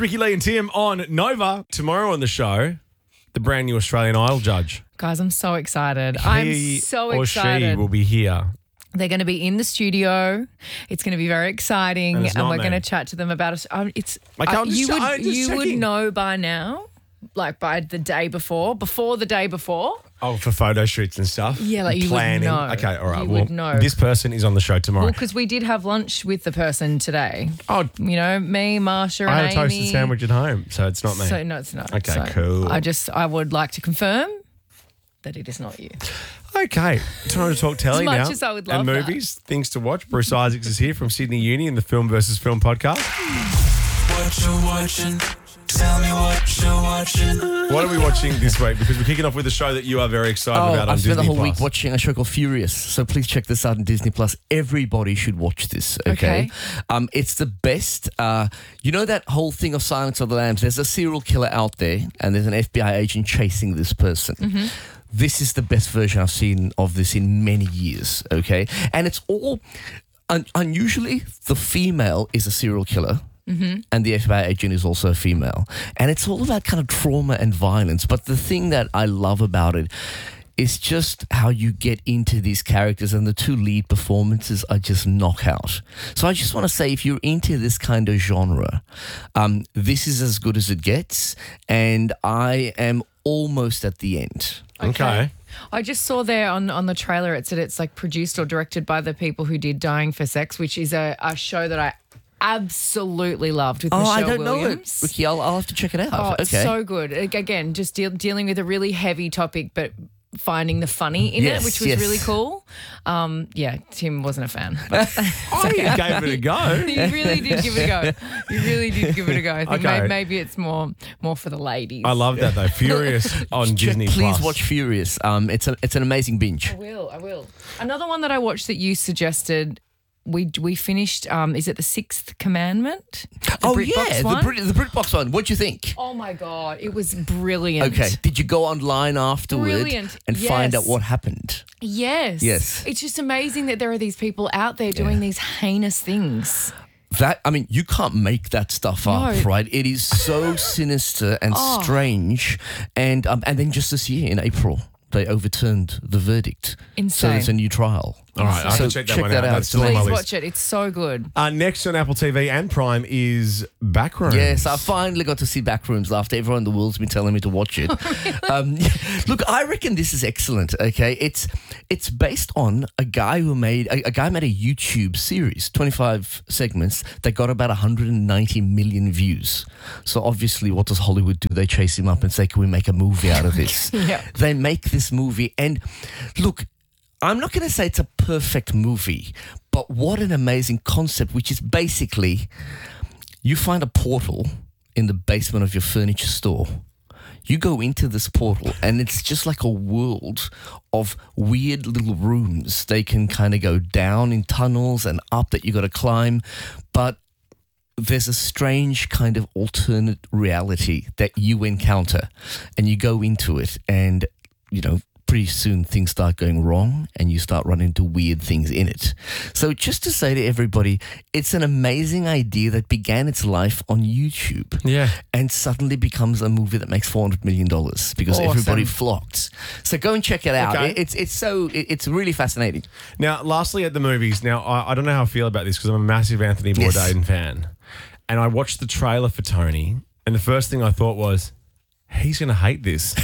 Ricky Lee and Tim on Nova. Tomorrow on the show, the brand new Australian Idol judge. Guys, I'm so excited. He or she will be here. They're going to be in the studio. It's going to be very exciting, and we're going to chat to them about it. You would know by now, like by the day before the day before. Oh, for photo shoots and stuff? Yeah, like you planning. would know. Okay, all right. You would know. This person is on the show tomorrow. Well, because we did have lunch with the person today. Oh, you know, me, Marsha, and Amy. I had a toasted sandwich at home, so it's not me. So no, it's not. Okay, cool. I would like to confirm that it is not you. Okay, time to talk telly now. As much as I would love and movies, things to watch. Bruce Isaacs is here from Sydney Uni in the Film versus Film podcast. What you watching? Tell me what you're watching. What are we watching this week? Because we're kicking off with a show that you are very excited about on Disney+. I've spent the whole week watching a show called Furious, so please check this out on Disney+. Everybody should watch this, okay? It's the best. You know that whole thing of Silence of the Lambs? There's a serial killer out there, and there's an FBI agent chasing this person. Mm-hmm. This is the best version I've seen of this in many years, okay? And it's all... unusually, the female is a serial killer. Mm-hmm. And the FBI agent is also a female. And it's all about kind of trauma and violence. But the thing that I love about it is just how you get into these characters, and the two lead performances are just knockout. So I just want to say, if you're into this kind of genre, this is as good as it gets. And I am almost at the end. Okay. I just saw there on the trailer, it said it's like produced or directed by the people who did Dying for Sex, which is a show that I absolutely loved with Michelle I don't Williams. know it, Ricky. I'll have to check it out. Oh, it's so good. Again, just dealing with a really heavy topic, but finding the funny in it, which was really cool. Tim wasn't a fan. But you gave it a go. You really did give it a go. I think maybe it's more for the ladies. I love that though. Furious on Disney+. Please watch Furious. It's an amazing binge. I will. Another one that I watched that you suggested. We finished, is it The Sixth Commandment? The BritBox one. What'd you think? Oh, my God. It was brilliant. Okay. Did you go online afterward and find out what happened? Yes. It's just amazing that there are these people out there doing these heinous things. You can't make that stuff up, right? It is so sinister and strange. And then just this year in April, they overturned the verdict. Insane. So there's a new trial. All right, I have to check that one out. That's still on my list. list. Watch it. It's so good. Next on Apple TV and Prime is Backrooms. Yes, I finally got to see Backrooms after everyone in the world's been telling me to watch it. Look, I reckon this is excellent, okay? It's based on a guy who made a YouTube series, 25 segments, that got about 190 million views. So obviously, what does Hollywood do? They chase him up and say, can we make a movie out of this? They make this movie, and look, I'm not going to say it's a perfect movie, but what an amazing concept, which is basically you find a portal in the basement of your furniture store. You go into this portal and it's just like a world of weird little rooms. They can kind of go down in tunnels and up that you got to climb, but there's a strange kind of alternate reality that you encounter, and you go into it, and, pretty soon things start going wrong and you start running into weird things in it. So just to say to everybody, it's an amazing idea that began its life on YouTube. Yeah. And suddenly becomes a movie that makes $400 million because everybody flocked. So go and check it out. Okay. It's really fascinating. Now, lastly at the movies, I don't know how I feel about this because I'm a massive Anthony Bourdain fan. And I watched the trailer for Tony, and the first thing I thought was, he's going to hate this.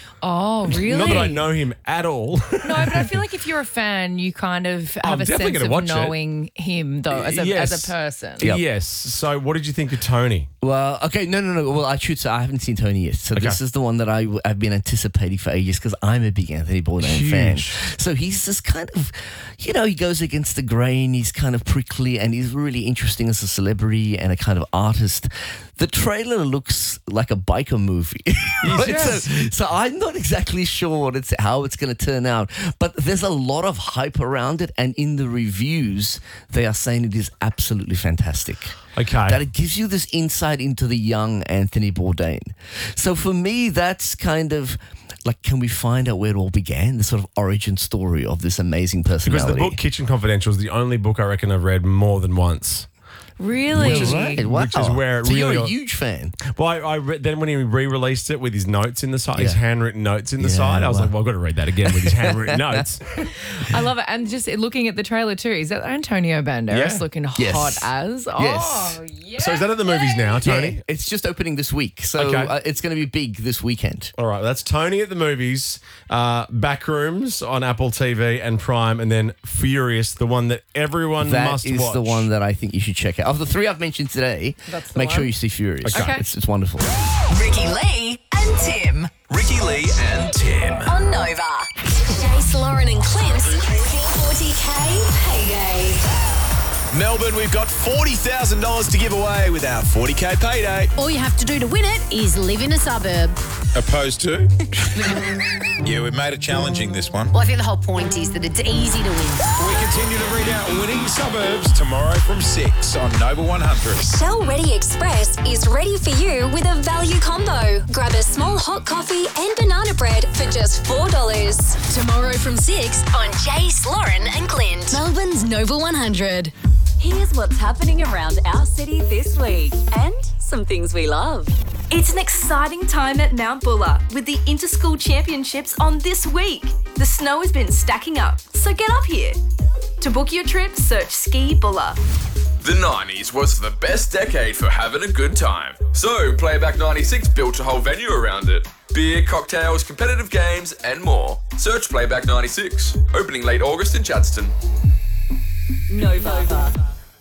Oh, really? Not that I know him at all. No, but I feel like if you're a fan, you kind of have a sense of knowing him, though, as a person. Yep. Yes. So what did you think of Tony? Well, okay, no. Well, I should say I haven't seen Tony yet. So this is the one that I've been anticipating for ages because I'm a big Anthony Bourdain fan. So he's this kind of, he goes against the grain. He's kind of prickly and he's really interesting as a celebrity and a kind of artist. The trailer looks like a biker movie. Yes. So I'm not exactly sure how it's going to turn out, but there's a lot of hype around it, and in the reviews, they are saying it is absolutely fantastic. Okay. That it gives you this insight into the young Anthony Bourdain. So for me, that's kind of like, can we find out where it all began? The sort of origin story of this amazing personality. Because the book Kitchen Confidential is the only book I reckon I've read more than once. Really? Wow. Which is where it so really... you're a huge fan. Well, then when he re-released it with his notes in the side, his handwritten notes in the side, I was like, well, I've got to read that again with his handwritten notes. I love it. And just looking at the trailer too, is that Antonio Banderas looking hot as? Oh, yes. So is that at the movies now, Tony? Yeah, it's just opening this week. So it's going to be big this weekend. All right, that's Tony at the movies, Backrooms on Apple TV and Prime, and then Furious, the one that everyone must watch. That is the one that I think you should check out. Of the three I've mentioned today, make sure you see Furious. Okay. It's wonderful. Ricky Lee and Tim. Ricky Lee and Tim. On Nova. Jace, Lauren and Clint's 40K Payday. Melbourne, we've got $40,000 to give away with our 40K Payday. All you have to do to win it is live in a suburb. Opposed to? Yeah, we've made it challenging, this one. Well, I think the whole point is that it's easy to win. We continue to read out winning suburbs tomorrow from 6 on Nova 100. Shell Ready Express is ready for you with a value combo. Grab a small hot coffee and banana bread for just $4. Tomorrow from 6 on Jace, Lauren and Clint. Melbourne's Nova 100. Here's what's happening around our city this week and some things we love. It's an exciting time at Mount Buller with the Interschool Championships on this week. The snow has been stacking up, so get up here. To book your trip, search Ski Buller. The 90s was the best decade for having a good time. So, Playback 96 built a whole venue around it. Beer, cocktails, competitive games, and more. Search Playback 96. Opening late August in Chadstone. Nova.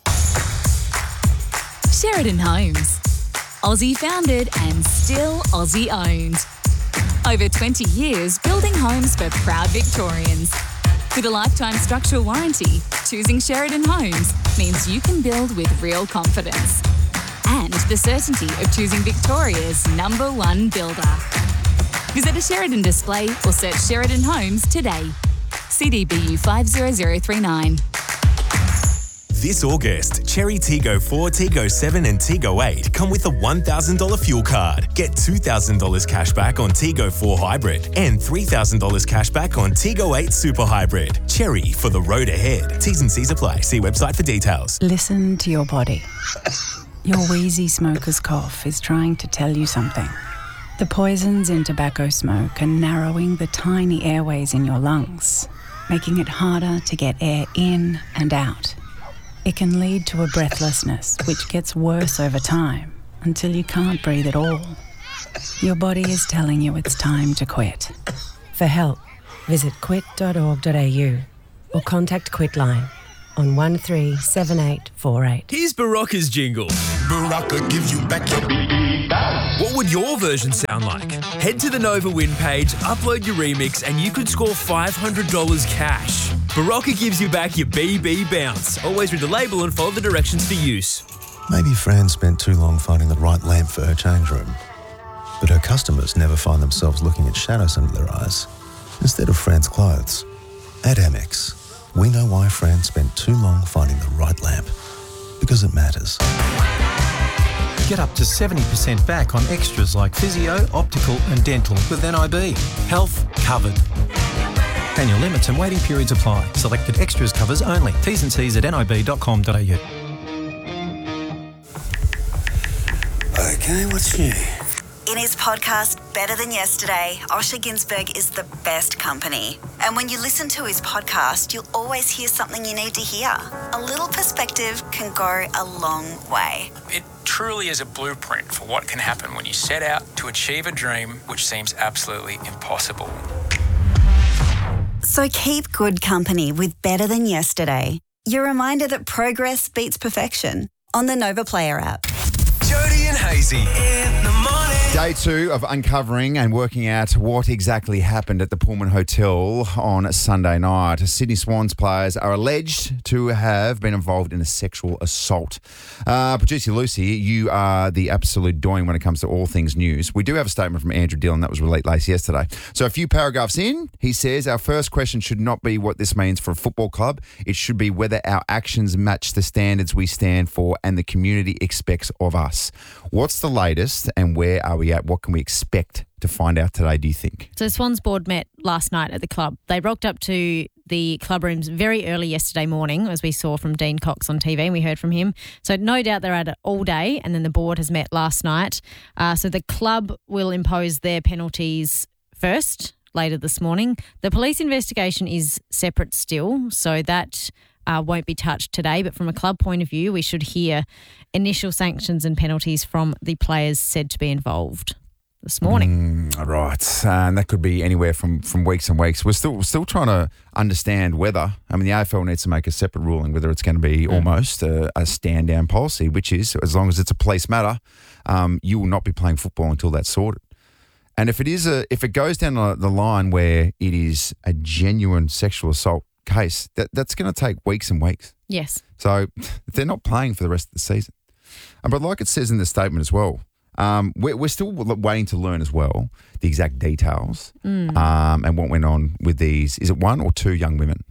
Sheridan Homes. Aussie founded and still Aussie owned. Over 20 years building homes for proud Victorians. With a lifetime structural warranty, choosing Sheridan Homes means you can build with real confidence. And the certainty of choosing Victoria's #1 builder. Visit a Sheridan display or search Sheridan Homes today. CDBU 50039. This August, Cherry Tiggo 4, Tiggo 7 and Tiggo 8 come with a $1,000 fuel card. Get $2,000 cash back on Tiggo 4 Hybrid and $3,000 cash back on Tiggo 8 Super Hybrid. Cherry for the road ahead. T's and C's apply. See website for details. Listen to your body. Your wheezy smoker's cough is trying to tell you something. The poisons in tobacco smoke are narrowing the tiny airways in your lungs, making it harder to get air in and out. It can lead to a breathlessness, which gets worse over time until you can't breathe at all. Your body is telling you it's time to quit. For help, visit quit.org.au or contact Quitline on 137848. Here's Barocca's jingle. Barocca gives you back your BB bounce. What would your version sound like? Head to the Nova Win page, upload your remix, and you could score $500 cash. Barocca gives you back your BB bounce. Always read the label and follow the directions for use. Maybe Fran spent too long finding the right lamp for her change room. But her customers never find themselves looking at shadows under their eyes instead of Fran's clothes. At Amex, we know why Fran spent too long finding the right lamp. Because it matters. Get up to 70% back on extras like physio, optical and dental with NIB. Health covered. Annual limits and waiting periods apply. Selected extras covers only. T's and C's at nib.com.au. Okay, what's new? In his podcast, Better Than Yesterday, Osher Günsberg is the best company. And when you listen to his podcast, you'll always hear something you need to hear. A little perspective can go a long way. It truly is a blueprint for what can happen when you set out to achieve a dream which seems absolutely impossible. So keep good company with Better Than Yesterday. Your reminder that progress beats perfection on the Nova Player app. Jody and Hazy in the morning. Day 2 of uncovering and working out what exactly happened at the Pullman Hotel on Sunday night. Sydney Swans players are alleged to have been involved in a sexual assault. Producer Lucy, you are the absolute doyen when it comes to all things news. We do have a statement from Andrew Dillon that was released yesterday. So a few paragraphs in, he says, our first question should not be what this means for a football club. It should be whether our actions match the standards we stand for and the community expects of us. What's the latest and where are we at? What can we expect to find out today, do you think? So Swans board met last night at the club. They rocked up to the club rooms very early yesterday morning, as we saw from Dean Cox on TV, and we heard from him. So no doubt they're at it all day, and then the board has met last night. So the club will impose their penalties first, later this morning. The police investigation is separate still, so that won't be touched today. But from a club point of view, we should hear initial sanctions and penalties from the players said to be involved this morning. Right. And that could be anywhere from weeks and weeks. We're still trying to understand whether, the AFL needs to make a separate ruling, whether it's going to be almost a stand-down policy, which is, as long as it's a police matter, you will not be playing football until that's sorted. And if it goes down the line where it is a genuine sexual assault case, that's going to take weeks and weeks. Yes. So they're not playing for the rest of the season. But like it says in the statement as well, we're still waiting to learn as well the exact details and what went on with these. Is it one or two young women?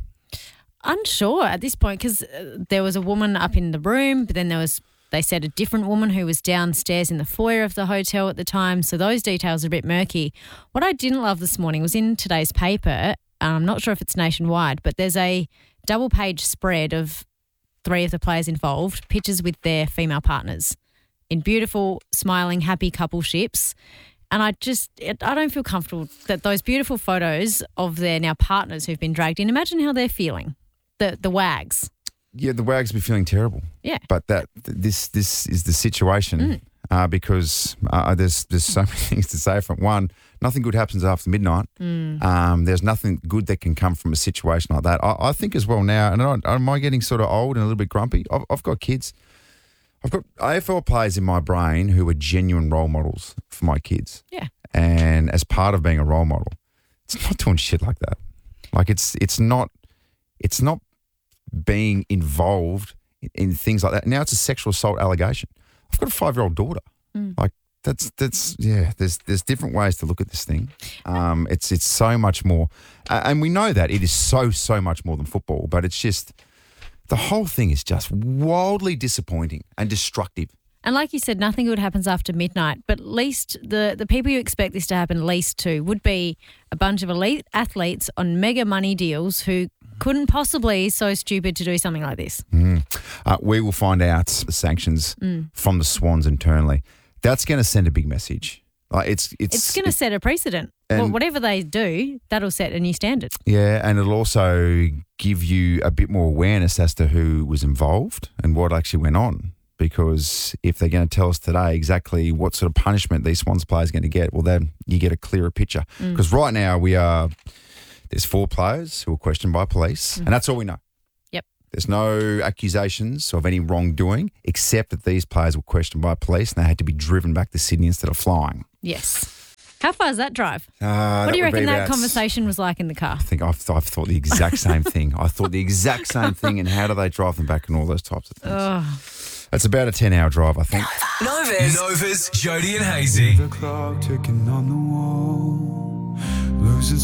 Unsure at this point, because there was a woman up in the room, but then they said a different woman who was downstairs in the foyer of the hotel at the time. So those details are a bit murky. What I didn't love this morning was in today's paper, I'm not sure if it's nationwide, but there's a double-page spread of 3 of the players involved, pictures with their female partners in beautiful, smiling, happy coupleships. And I don't feel comfortable that those beautiful photos of their now partners who've been dragged in, imagine how they're feeling, the wags. Yeah, the wags be feeling terrible. Yeah. But this is the situation because there's so many things to say from one. Nothing good happens after midnight. There's nothing good that can come from a situation like that. I think as well now, and am I getting sort of old and a little bit grumpy? I've got kids. I've got AFL players in my brain who are genuine role models for my kids. Yeah. And as part of being a role model, it's not doing shit like that. Like it's not being involved in things like that. Now it's a sexual assault allegation. I've got a 5-year-old daughter. Like that's there's different ways to look at this thing. It's so much more, and we know that it is so much more than football. But it's just the whole thing is just wildly disappointing and destructive. And like you said, nothing good happens after midnight. But at least the people you expect this to happen least to would be a bunch of elite athletes on mega money deals who couldn't possibly so stupid to do something like this. We will find out the sanctions from the Swans internally. That's going to send a big message. Like it's going to set a precedent. Whatever they do, that'll set a new standard. Yeah, and it'll also give you a bit more awareness as to who was involved and what actually went on. Because if they're going to tell us today exactly what sort of punishment these Swans players are going to get, well, then you get a clearer picture. Because right now there's 4 players who are questioned by police, and that's all we know. Yep. There's no accusations of any wrongdoing, except that these players were questioned by police and they had to be driven back to Sydney instead of flying. Yes. How far is that drive? What do you reckon that conversation was like in the car? I think I've thought the exact same thing. I thought the exact same thing, and how do they drive them back and all those types of things. It's about a 10-hour drive, I think. Novas, Jody and Hazy. The clock ticking on the wall, losing